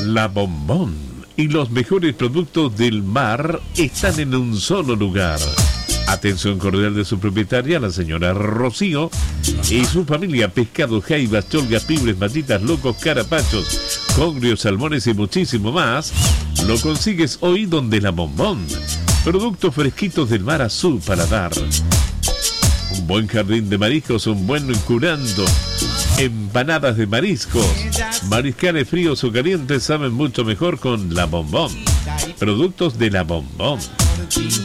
La Bombón y los mejores productos del mar están en un solo lugar. Atención cordial de su propietaria, la señora Rocío, y su familia: pescado, jaivas, cholgas, pibres, matitas, locos, carapachos, congrios, salmones y muchísimo más. Lo consigues hoy donde La Bombón. Productos fresquitos del mar a su paladar. Un buen jardín de mariscos, un buen curando, empanadas de mariscos, mariscales fríos o calientes saben mucho mejor con La Bombón. Productos de La Bombón.